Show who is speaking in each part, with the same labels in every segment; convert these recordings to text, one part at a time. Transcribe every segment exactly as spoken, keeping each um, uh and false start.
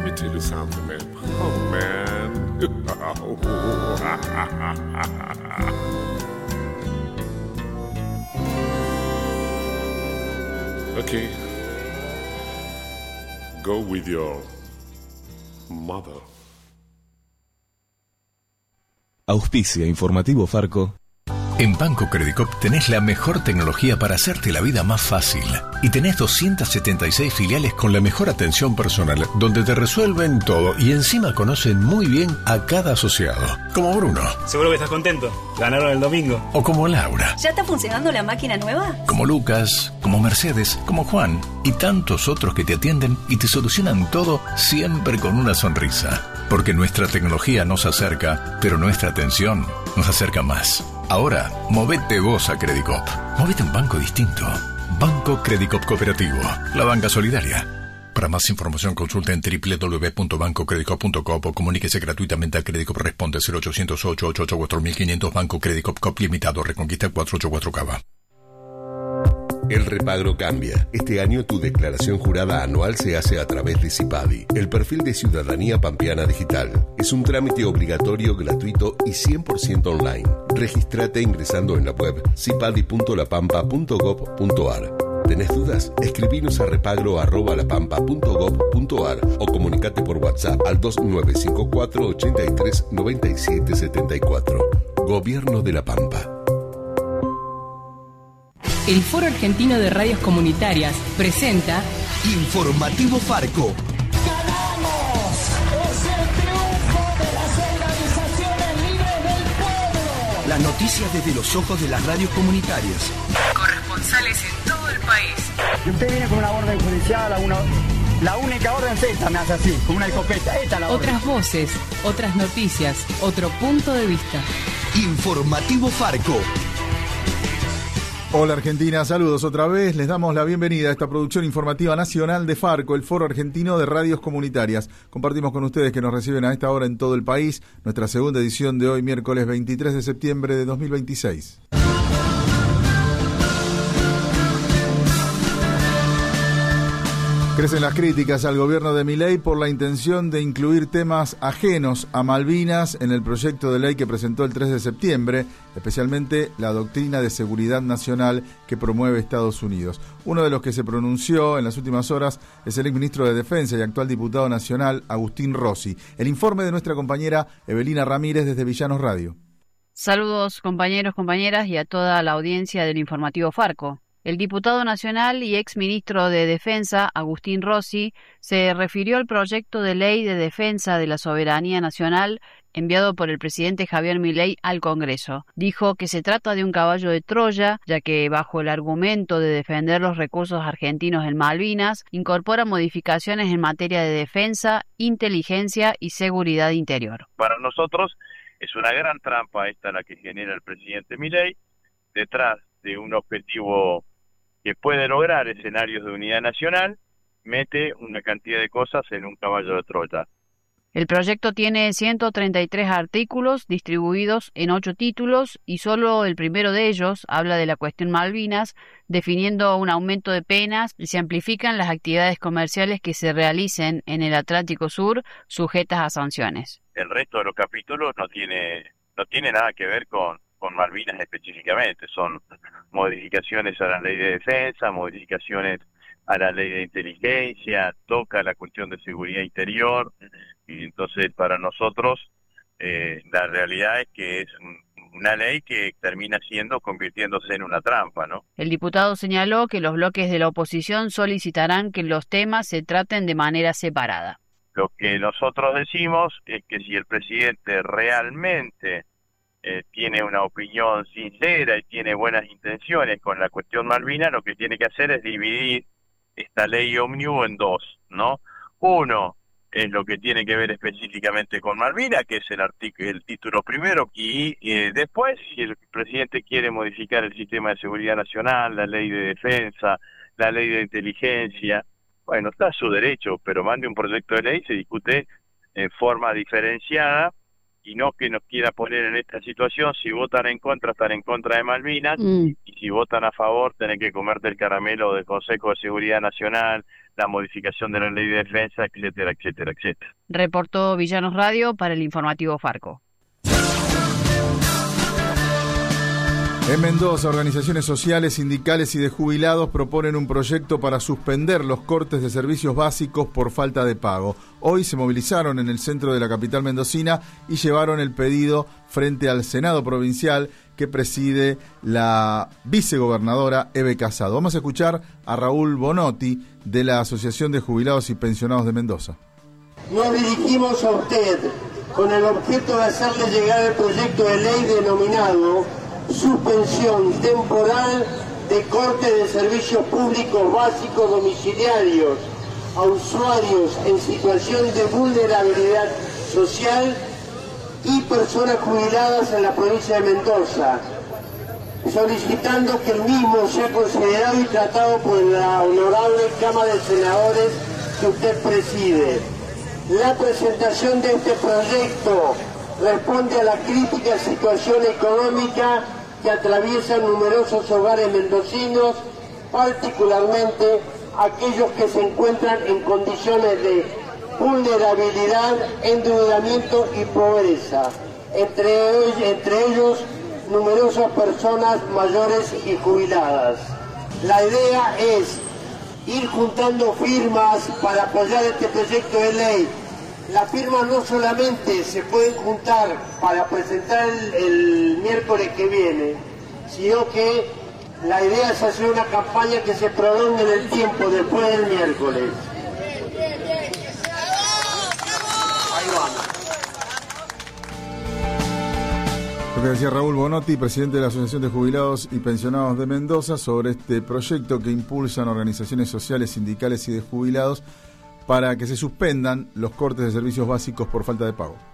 Speaker 1: me tell you something, man. Oh, man. Okay. Go with your mother.
Speaker 2: Auspicia Informativo Farco.
Speaker 3: En Banco Credicop tenés la mejor tecnología para hacerte la vida más fácil. Y tenés doscientas setenta y seis filiales con la mejor atención personal, donde te resuelven todo y encima conocen muy bien a cada asociado. Como Bruno.
Speaker 4: Seguro que estás contento. Ganaron el domingo.
Speaker 3: O como Laura.
Speaker 5: ¿Ya está funcionando la máquina nueva?
Speaker 3: Como Lucas, como Mercedes, como Juan y tantos otros que te atienden y te solucionan todo siempre con una sonrisa. Porque nuestra tecnología nos acerca, pero nuestra atención nos acerca más. Ahora, movete vos a Credicop. Movete a un banco distinto. Banco Credicop Cooperativo. La banca solidaria. Para más información consulta en doble u doble u doble u punto banco credicop punto com o comuníquese gratuitamente a Credicop Responde cero ochocientos ocho ochenta y ocho cuatro mil quinientos Banco Credicop Cop Limitado Reconquista cuatrocientos ochenta y cuatro Cava.
Speaker 6: El repagro cambia. Este año tu declaración jurada anual se hace a través de CIPADI, el perfil de Ciudadanía Pampeana Digital. Es un trámite obligatorio, gratuito y cien por ciento online. Regístrate ingresando en la web cipadi punto la pampa punto gob punto ar. ¿Tenés dudas? Escribinos a repagro arroba lapampa punto gob punto ar o comunicate por WhatsApp al dos nueve cinco cuatro ochenta y tres noventa y siete setenta y cuatro. Gobierno de La Pampa.
Speaker 7: El Foro Argentino de Radios Comunitarias presenta
Speaker 8: Informativo Farco.
Speaker 9: ¡Ganamos! ¡Es el triunfo de las organizaciones libres del pueblo!
Speaker 8: Las noticias desde los ojos de las radios comunitarias.
Speaker 7: Corresponsales en todo el país.
Speaker 10: Y usted viene con una orden judicial, a una, la única orden es esta, me hace así, con una escopeta. Esta es la orden.
Speaker 7: Otras voces, otras noticias, otro punto de vista.
Speaker 8: Informativo Farco.
Speaker 11: Hola Argentina, saludos otra vez. Les damos la bienvenida a esta producción informativa nacional de Farco, el Foro Argentino de Radios Comunitarias. Compartimos con ustedes que nos reciben a esta hora en todo el país nuestra segunda edición de hoy, miércoles veintitrés de septiembre de dos mil veintiséis. Crecen las críticas al gobierno de Milei por la intención de incluir temas ajenos a Malvinas en el proyecto de ley que presentó el tres de septiembre, especialmente la doctrina de seguridad nacional que promueve Estados Unidos. Uno de los que se pronunció en las últimas horas es el exministro de Defensa y actual diputado nacional, Agustín Rossi. El informe de nuestra compañera Evelina Ramírez desde Villanos Radio.
Speaker 12: Saludos compañeros, compañeras y a toda la audiencia del informativo Farco. El diputado nacional y exministro de Defensa, Agustín Rossi, se refirió al proyecto de ley de defensa de la soberanía nacional enviado por el presidente Javier Milei al Congreso. Dijo que se trata de un caballo de Troya, ya que bajo el argumento de defender los recursos argentinos en Malvinas, incorpora modificaciones en materia de defensa, inteligencia y seguridad interior.
Speaker 13: Para nosotros es una gran trampa esta la que genera el presidente Milei, detrás de un objetivo que puede lograr escenarios de unidad nacional, mete una cantidad de cosas en un caballo de Troya.
Speaker 12: El proyecto tiene ciento treinta y tres artículos distribuidos en ocho títulos y solo el primero de ellos habla de la cuestión Malvinas, definiendo un aumento de penas y se amplifican las actividades comerciales que se realicen en el Atlántico Sur sujetas a sanciones.
Speaker 13: El resto de los capítulos no tiene, no tiene nada que ver con con Malvinas específicamente, son modificaciones a la ley de defensa, modificaciones a la ley de inteligencia, toca la cuestión de seguridad interior, y entonces para nosotros eh, la realidad es que es una ley que termina siendo, convirtiéndose en una trampa, ¿no?
Speaker 12: El diputado señaló que los bloques de la oposición solicitarán que los temas se traten de manera separada.
Speaker 13: Lo que nosotros decimos es que si el presidente realmente Eh, tiene una opinión sincera y tiene buenas intenciones con la cuestión Malvinas, lo que tiene que hacer es dividir esta ley ómnibus en dos, ¿no? Uno es lo que tiene que ver específicamente con Malvinas, que es el artículo, el título primero, y eh, después, si el presidente quiere modificar el sistema de seguridad nacional, la ley de defensa, la ley de inteligencia, bueno, está a su derecho, pero mande un proyecto de ley, se discute en forma diferenciada, y no que nos quiera poner en esta situación, si votan en contra, están en contra de Malvinas, mm. y si votan a favor, tenés que comerte el caramelo del Consejo de Seguridad Nacional, la modificación de la ley de defensa, etcétera, etcétera, etcétera.
Speaker 12: Reportó Villanos Radio para el informativo Farco.
Speaker 11: En Mendoza, organizaciones sociales, sindicales y de jubilados proponen un proyecto para suspender los cortes de servicios básicos por falta de pago. Hoy se movilizaron en el centro de la capital mendocina y llevaron el pedido frente al Senado Provincial que preside la vicegobernadora Eve Casado. Vamos a escuchar a Raúl Bonotti de la Asociación de Jubilados y Pensionados de Mendoza.
Speaker 14: Nos dirigimos a usted con el objeto de hacerle llegar el proyecto de ley denominado suspensión temporal de corte de servicios públicos básicos domiciliarios a usuarios en situación de vulnerabilidad social y personas jubiladas en la provincia de Mendoza, solicitando que el mismo sea considerado y tratado por la honorable Cámara de Senadores que usted preside. La presentación de este proyecto responde a la crítica situación económica que atraviesan numerosos hogares mendocinos, particularmente aquellos que se encuentran en condiciones de vulnerabilidad, endeudamiento y pobreza, entre, entre ellos numerosas personas mayores y jubiladas. La idea es ir juntando firmas para apoyar este proyecto de ley. Las firmas no solamente se pueden juntar para presentar el, el miércoles que viene, sino que la idea es hacer una campaña que se prolongue en el tiempo después del miércoles. Ahí vamos.
Speaker 11: Lo que decía Raúl Bonotti, presidente de la Asociación de Jubilados y Pensionados de Mendoza, sobre este proyecto que impulsan organizaciones sociales, sindicales y de jubilados para que se suspendan los cortes de servicios básicos por falta de pago.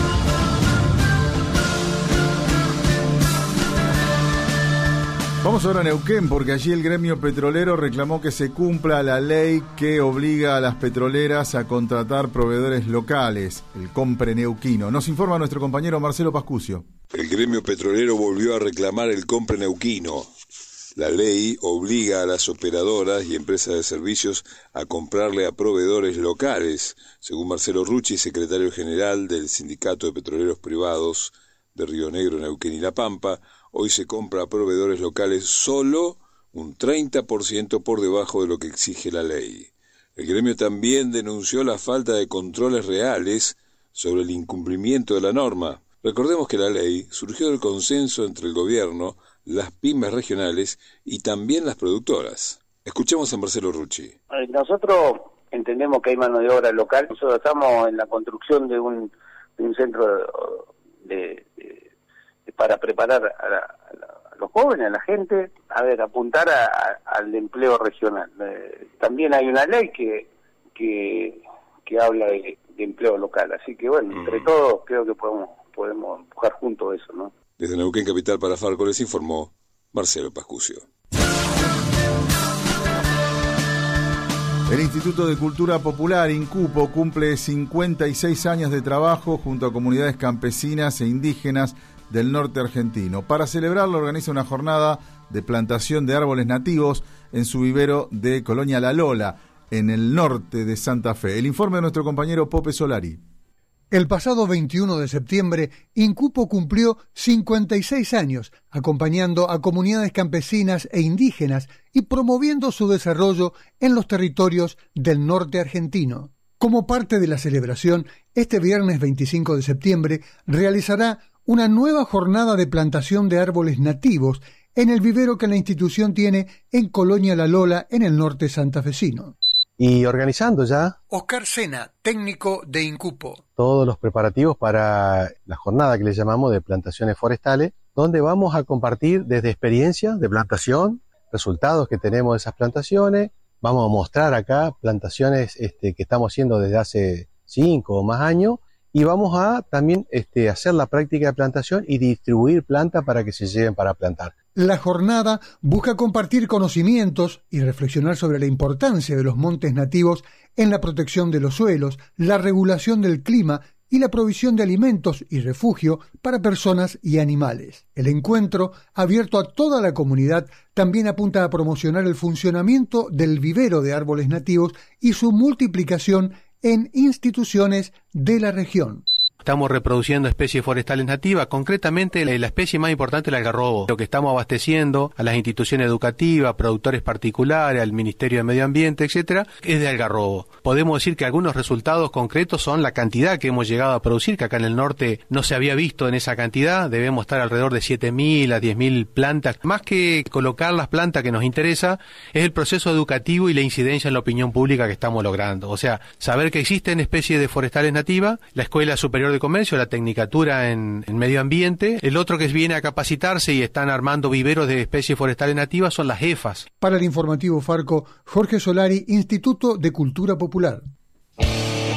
Speaker 11: Vamos ahora a Neuquén, porque allí el gremio petrolero reclamó que se cumpla la ley que obliga a las petroleras a contratar proveedores locales, el Compre Neuquino. Nos informa nuestro compañero Marcelo Pascucio.
Speaker 15: El gremio petrolero volvió a reclamar el Compre Neuquino. La ley obliga a las operadoras y empresas de servicios a comprarle a proveedores locales. Según Marcelo Rucci, secretario general del Sindicato de Petroleros Privados de Río Negro, Neuquén y La Pampa, hoy se compra a proveedores locales solo un treinta por ciento por debajo de lo que exige la ley. El gremio también denunció la falta de controles reales sobre el incumplimiento de la norma. Recordemos que la ley surgió del consenso entre el gobierno, las pymes regionales y también las productoras. Escuchemos a Marcelo Rucci.
Speaker 16: Nosotros entendemos que hay mano de obra local. Nosotros estamos en la construcción de un, de un centro de, de, de, para preparar a, la, a, la, a los jóvenes, a la gente, a ver, apuntar a, a, al empleo regional. Eh, también hay una ley que que, que habla de, de empleo local. Así que bueno, mm. entre todos creo que podemos podemos empujar juntos eso, ¿no?
Speaker 15: Desde Neuquén Capital para Farco les informó Marcelo Pascucio.
Speaker 11: El Instituto de Cultura Popular, INCUPO, cumple cincuenta y seis años de trabajo junto a comunidades campesinas e indígenas del norte argentino. Para celebrarlo organiza una jornada de plantación de árboles nativos en su vivero de Colonia La Lola, en el norte de Santa Fe. El informe de nuestro compañero Pope Solari.
Speaker 17: El pasado veintiuno de septiembre, INCUPO cumplió cincuenta y seis años, acompañando a comunidades campesinas e indígenas y promoviendo su desarrollo en los territorios del norte argentino. Como parte de la celebración, este viernes veinticinco de septiembre realizará una nueva jornada de plantación de árboles nativos en el vivero que la institución tiene en Colonia La Lola, en el norte santafesino.
Speaker 18: Y organizando ya
Speaker 17: Oscar Sena, técnico de INCUPO.
Speaker 18: Todos los preparativos para la jornada que le llamamos de plantaciones forestales, donde vamos a compartir desde experiencias de plantación, resultados que tenemos de esas plantaciones. Vamos a mostrar acá plantaciones este, que estamos haciendo desde hace cinco o más años, y vamos a también este, hacer la práctica de plantación y distribuir plantas para que se lleven para plantar.
Speaker 17: La jornada busca compartir conocimientos y reflexionar sobre la importancia de los montes nativos en la protección de los suelos, la regulación del clima y la provisión de alimentos y refugio para personas y animales. El encuentro, abierto a toda la comunidad, también apunta a promocionar el funcionamiento del vivero de árboles nativos y su multiplicación en instituciones de la región.
Speaker 19: Estamos reproduciendo especies forestales nativas, concretamente la especie más importante es el algarrobo. Lo que estamos abasteciendo a las instituciones educativas, productores particulares, al Ministerio de Medio Ambiente, etcétera, es de algarrobo. Podemos decir que algunos resultados concretos son la cantidad que hemos llegado a producir, que acá en el norte no se había visto en esa cantidad. Debemos estar alrededor de siete mil a diez mil plantas. Más que colocar las plantas que nos interesa, es el proceso educativo y la incidencia en la opinión pública que estamos logrando. O sea, saber que existen especies de forestales nativas, la Escuela Superior de Comercio, la Tecnicatura en, en Medio Ambiente. El otro que viene a capacitarse y están armando viveros de especies forestales nativas son las E F As.
Speaker 17: Para el informativo Farco, Jorge Solari, Instituto de Cultura Popular.